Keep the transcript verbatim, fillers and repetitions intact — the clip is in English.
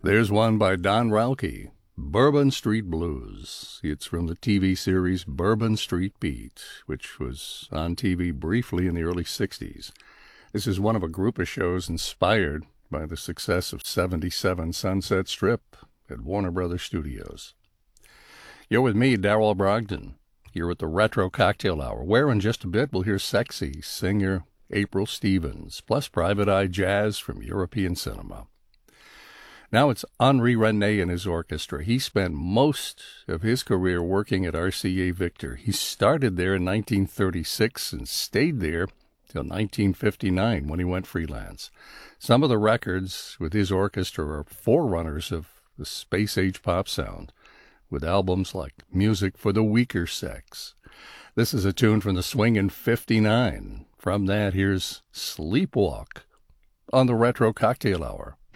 There's one by Don Rauke, Bourbon Street Blues. It's from the T V series Bourbon Street Beat, which was on T V briefly in the early sixties. This is one of a group of shows inspired by the success of seventy-seven Sunset Strip at Warner Brothers Studios. You're with me, Darrell Brogdon, here at the Retro Cocktail Hour, where in just a bit we'll hear sexy singer April Stevens, plus Private Eye Jazz from European cinema. Now it's Henri René and his orchestra. He spent most of his career working at R C A Victor. He started there in nineteen thirty-six and stayed there till nineteen fifty-nine when he went freelance. Some of the records with his orchestra are forerunners of the space-age pop sound, with albums like Music for the Weaker Sex. This is a tune from the Swingin' fifty-nine. From that, here's Sleepwalk on the Retro Cocktail Hour.